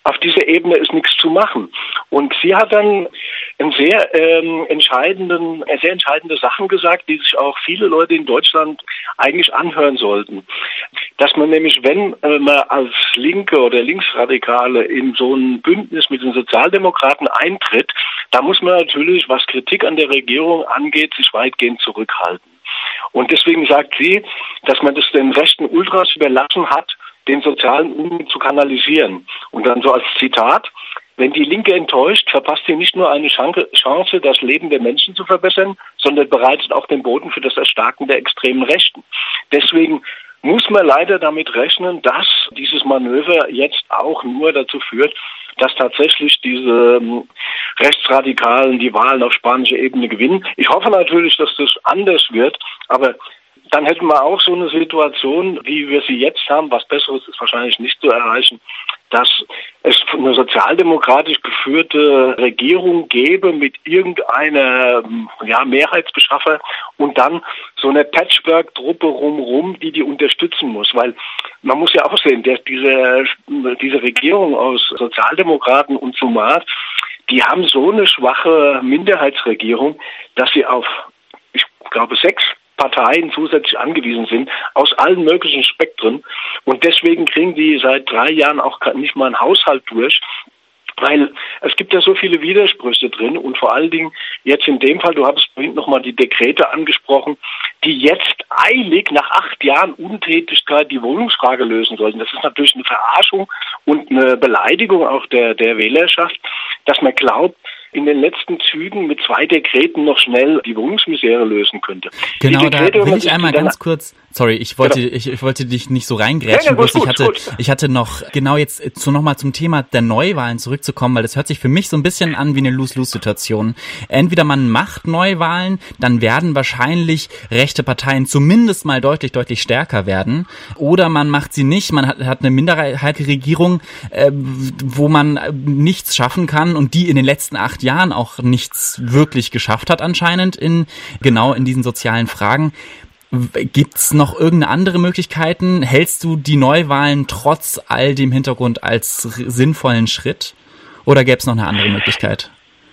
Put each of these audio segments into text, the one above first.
auf dieser Ebene ist nichts zu machen. Und sie hat dann sehr entscheidende Sachen gesagt, die sich auch viele Leute in Deutschland eigentlich anhören sollten. Dass man nämlich, wenn man als Linke oder Linksradikale in so ein Bündnis mit den Sozialdemokraten eintritt, da muss man natürlich, was Kritik an der Regierung angeht, sich weitgehend zurückhalten. Und deswegen sagt sie, dass man das den rechten Ultras überlassen hat, den sozialen Unmut zu kanalisieren. Und dann so als Zitat: Wenn die Linke enttäuscht, verpasst sie nicht nur eine Chance, das Leben der Menschen zu verbessern, sondern bereitet auch den Boden für das Erstarken der extremen Rechten. Deswegen muss man leider damit rechnen, dass dieses Manöver jetzt auch nur dazu führt, dass tatsächlich diese Rechtsradikalen die Wahlen auf spanischer Ebene gewinnen. Ich hoffe natürlich, dass das anders wird, aber dann hätten wir auch so eine Situation, wie wir sie jetzt haben. Was Besseres ist wahrscheinlich nicht zu erreichen, dass es eine sozialdemokratisch geführte Regierung gäbe mit irgendeiner Mehrheitsbeschaffer und dann so eine Patchwork-Truppe rumrum, die unterstützen muss. Weil man muss ja auch sehen, diese Regierung aus Sozialdemokraten und Sumar, die haben so eine schwache Minderheitsregierung, dass sie auf, ich glaube, 6 Parteien zusätzlich angewiesen sind, aus allen möglichen Spektren. Und deswegen kriegen die seit 3 Jahren auch nicht mal einen Haushalt durch, weil es gibt ja so viele Widersprüche drin und vor allen Dingen jetzt in dem Fall, du hast vorhin nochmal die Dekrete angesprochen, die jetzt eilig nach 8 Jahren Untätigkeit die Wohnungsfrage lösen sollten. Das ist natürlich eine Verarschung und eine Beleidigung auch der Wählerschaft, dass man glaubt, in den letzten Zügen mit 2 Dekreten noch schnell die Wohnungsmisere lösen könnte. Genau, da will ich einmal ganz kurz, sorry, ich wollte dich nicht so reingrätschen, ich hatte noch, genau jetzt nochmal zum Thema der Neuwahlen zurückzukommen, weil das hört sich für mich so ein bisschen an wie eine Lose-Lose-Situation. Entweder man macht Neuwahlen, dann werden wahrscheinlich rechte Parteien zumindest mal deutlich stärker werden, oder man macht sie nicht, man hat eine Minderheitsregierung, wo man nichts schaffen kann und die in den letzten 8 Jahren auch nichts wirklich geschafft hat anscheinend in diesen sozialen Fragen. Gibt's noch irgendeine andere Möglichkeiten? Hältst du die Neuwahlen trotz all dem Hintergrund als sinnvollen Schritt? Oder gäbe es noch eine andere Möglichkeit?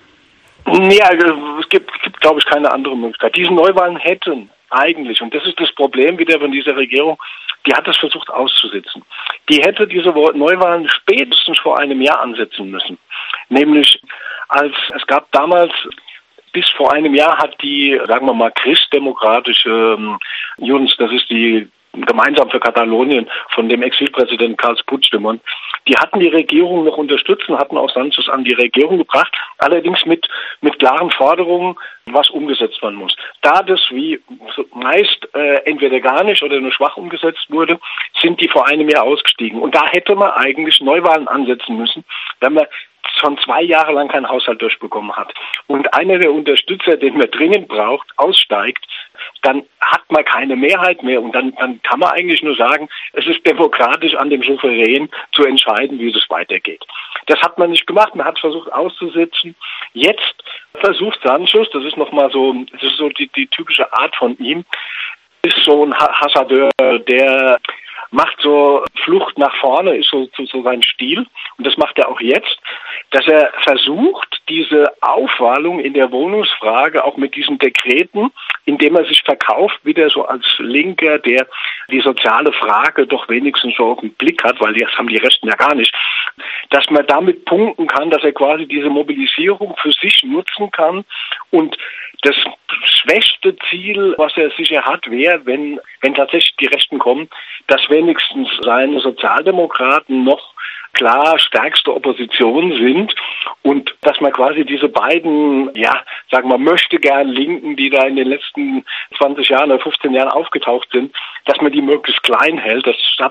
Nee, also es gibt glaube ich, keine andere Möglichkeit. Diese Neuwahlen hätten eigentlich, und das ist das Problem wieder von dieser Regierung, die hat es versucht auszusitzen. Die hätte diese Neuwahlen spätestens vor einem Jahr ansetzen müssen. Nämlich es gab damals, bis vor einem Jahr hat die, sagen wir mal, christdemokratische Junts, das ist die gemeinsam für Katalonien von dem Exilpräsidenten Carles Puigdemont, die hatten die Regierung noch unterstützt und hatten auch Sanchez an die Regierung gebracht, allerdings mit klaren Forderungen, was umgesetzt werden muss. Da das wie meist entweder gar nicht oder nur schwach umgesetzt wurde, sind die vor einem Jahr ausgestiegen. Und da hätte man eigentlich Neuwahlen ansetzen müssen, wenn man schon 2 Jahre lang keinen Haushalt durchbekommen hat und einer der Unterstützer, den man dringend braucht, aussteigt, dann hat man keine Mehrheit mehr und dann kann man eigentlich nur sagen, es ist demokratisch an dem Souverän zu entscheiden, wie es weitergeht. Das hat man nicht gemacht, man hat versucht auszusitzen. Jetzt versucht Sanchez, das ist so die typische Art von ihm, ist so ein Hasardeur, der macht so Flucht nach vorne, ist so sein Stil. Und das macht er auch jetzt, dass er versucht, diese Aufwallung in der Wohnungsfrage auch mit diesen Dekreten, indem er sich verkauft, wieder so als Linker, der die soziale Frage doch wenigstens so auf den Blick hat, weil das haben die Rechten ja gar nicht, dass man damit punkten kann, dass er quasi diese Mobilisierung für sich nutzen kann. Und das schwächste Ziel, was er sicher hat, wäre, wenn tatsächlich die Rechten kommen, dass wenigstens seine Sozialdemokraten noch klar stärkste Opposition sind und dass man quasi diese beiden, möchte gern Linken, die da in den letzten 20 Jahren oder 15 Jahren aufgetaucht sind, dass man die möglichst klein hält.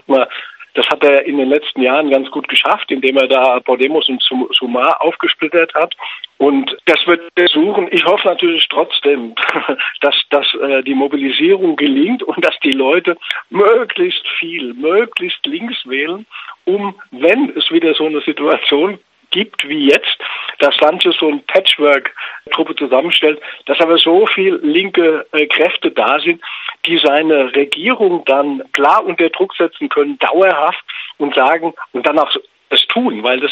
Das hat er in den letzten Jahren ganz gut geschafft, indem er da Podemos und Sumar aufgesplittert hat. Und das wird er suchen. Ich hoffe natürlich trotzdem, dass die Mobilisierung gelingt und dass die Leute möglichst links wählen, wenn es wieder so eine Situation gibt wie jetzt, dass Sanchez so eine Patchwork-Truppe zusammenstellt, dass aber so viel linke Kräfte da sind, die seine Regierung dann klar unter Druck setzen können, dauerhaft und sagen und dann auch es tun, weil das